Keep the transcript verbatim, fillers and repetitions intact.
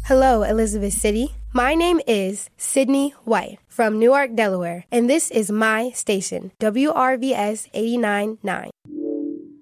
Hello, Elizabeth City. My name is Sydney White from Newark, Delaware, and this is my station, W R V S eighty-nine point nine.